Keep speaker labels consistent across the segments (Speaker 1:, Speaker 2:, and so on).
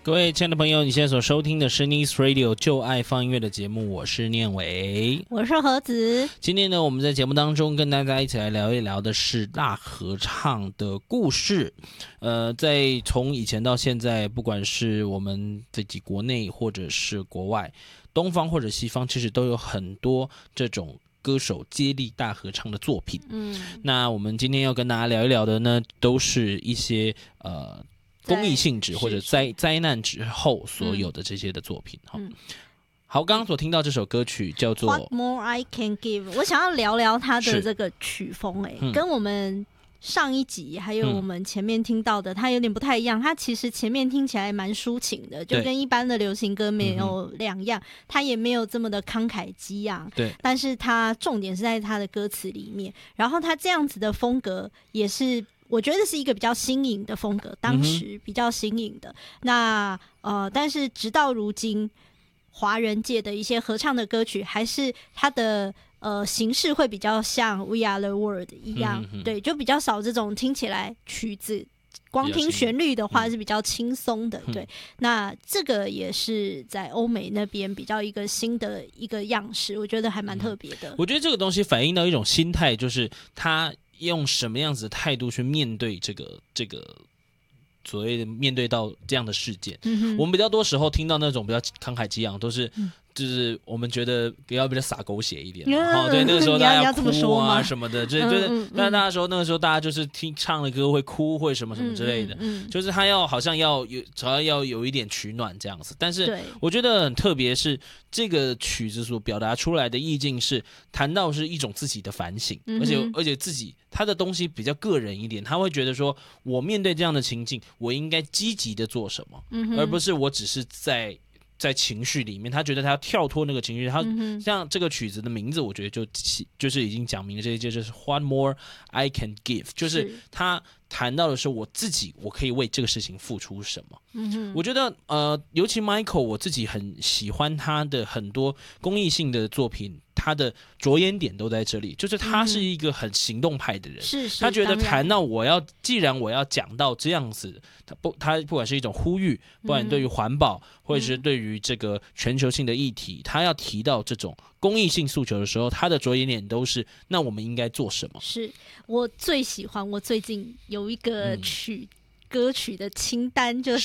Speaker 1: 各位亲爱的朋友，你现在所收听的是 Nice Radio 就爱放音乐的节目，我是念伟，
Speaker 2: 我是何子。
Speaker 1: 今天呢，我们在节目当中跟大家一起来聊一聊的是大合唱的故事。在从以前到现在，不管是我们自己国内或者是国外，东方或者西方，其实都有很多这种歌手接力大合唱的作品。那我们今天要跟大家聊一聊的呢，都是一些公益性质或者灾难之后所有的这些的作品。好，刚刚所听到这首歌曲叫做
Speaker 2: What More I Can Give， 我想要聊聊它的这个曲风，跟我们上一集还有我们前面听到的它有点不太一样。它其实前面听起来蛮抒情的，就跟一般的流行歌没有两样，它也没有这么的慷慨激昂，
Speaker 1: 对，
Speaker 2: 但是它重点是在它的歌词里面，然后它这样子的风格也是我觉得是一个比较新颖的风格，当时比较新颖的。那但是直到如今，华人界的一些合唱的歌曲，还是它的形式会比较像 We Are the World 一样，对，就比较少这种听起来曲子光听旋律的话是比较轻松的，对。那这个也是在欧美那边比较一个新的一个样式，我觉得还蛮特别的。
Speaker 1: 我觉得这个东西反映到一种心态，就是他用什么样子的态度去面对这个所谓的面对到这样的事件。我们比较多时候听到那种比较慷慨激昂，都是就是我们觉得比较洒狗血一点，对，那个时候大家要哭啊什么的，就是但那时候那个时候大家就是唱的歌会哭，会什么什么之类的，就是他好像要有一点取暖这样子。但是我觉得很特别是这个曲子所表达出来的意境是谈到是一种自己的反省，而且自己他的东西比较个人一点，他会觉得说我面对这样的情境，我应该积极的做什么，而不是我只是在情绪里面，他觉得他要跳脱那个情绪。他像这个曲子的名字，我觉得就是已经讲明了这一件，就是 What More I Can Give， 就是他谈到的是我自己，我可以为这个事情付出什么。我觉得尤其 Michael， 我自己很喜欢他的很多公益性的作品，他的着眼点都在这里，就是他是一个很行动派的人。他觉得谈到既然我要讲到这样子，他不管是一种呼吁，不管对于环保，或者是对于这个全球性的议题，他要提到这种公益性诉求的时候，他的着眼点都是那我们应该做什么。
Speaker 2: 是我最喜欢，我最近有一个歌曲的清单，就是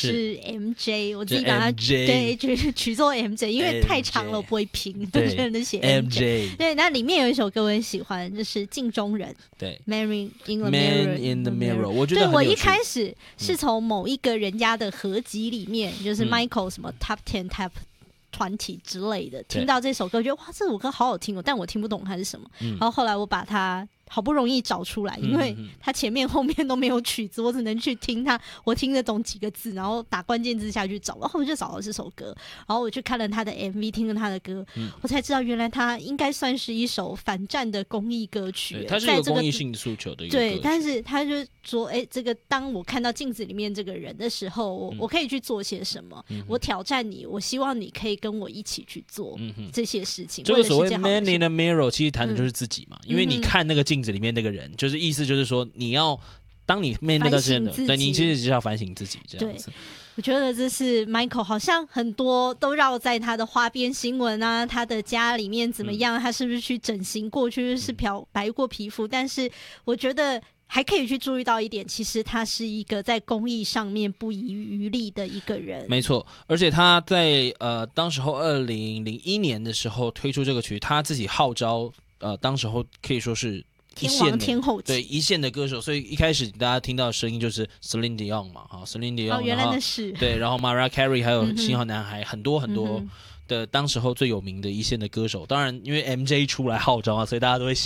Speaker 2: MJ， 我自己把它对就是取作 MJ， 因为太长了我不会拼，就觉得写 MJ。对，那里面有一首歌我很喜欢，就是镜中人，对 ，Man in the Mirror。
Speaker 1: 我觉得
Speaker 2: 对，我一开始是从某一个人家的合集里面，就是 Michael 什么 Top 10、Top 20之类的，听到这首歌，觉得哇，这首歌好好听哦，但我听不懂它是什么。然后后来我把它好不容易找出来，因为它前面后面都没有曲子，我只能去听它，我听得懂几个字，然后打关键字下去找，然后我就找到这首歌，然后我去看了他的 MV， 听了他的歌，我才知道原来他应该算是一首反战的公益歌曲。
Speaker 1: 它是有公益性诉求的一个歌曲。
Speaker 2: 对，但是他就说，这个当我看到镜子里面这个人的时候，我可以去做些什么？我挑战你，我希望你可以跟我一起去做这些事情。
Speaker 1: 这个所谓 Man in the Mirror 其实谈的就是自己嘛，因为你看那个镜子里面那个人，就是意思就是说，当你面对到这样的，对，你其实就是要反省自己这样子。对，
Speaker 2: 我觉得这是 Michael 好像很多都绕在他的花边新闻啊，他的家里面怎么样，他是不是去整形过去，是漂白过皮肤，但是我觉得还可以去注意到一点，其实他是一个在公益上面不遗余力的一个人。
Speaker 1: 没错，而且他在当时候2001年的时候推出这个曲，他自己号召当时候可以说是
Speaker 2: 天王天后级，
Speaker 1: 对，一线的歌手，所以一开始大家听到的声音就是 Celine Dion 嘛，Celine Dion，
Speaker 2: 原来那是
Speaker 1: 对，然后 Mariah Carey 还有新好男孩，很多很多的当时候最有名的一线的歌手，当然因为 MJ 出来号召啊，所以大家都会